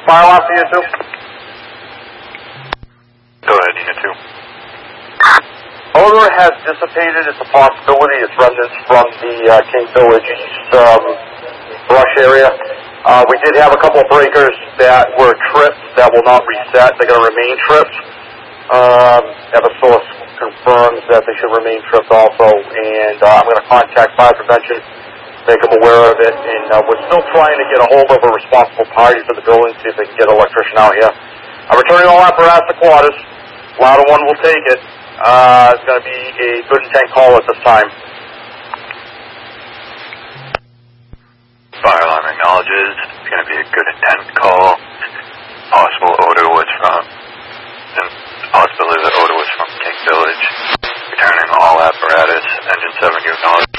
fire alarm for Unit 2? Go ahead, Unit 2. Odor has dissipated. It's a possibility. It's remnants from the King Village East brush area. We did have a couple of breakers that were tripped that will not reset. They're going to remain tripped. Eversource confirms that they should remain tripped also, and I'm going to contact fire prevention, make them aware of it, and we're still trying to get a hold of a responsible party for the building, see if they can get an electrician out here. I'm returning all apparatus to quarters. Louder one will take it. It's going to be a good intent call at this time. Fire alarm acknowledges. It's going to be a good intent call. Possible odor was from, and possibility the odor was from King Village. Returning all apparatus. Engine 7, you acknowledge.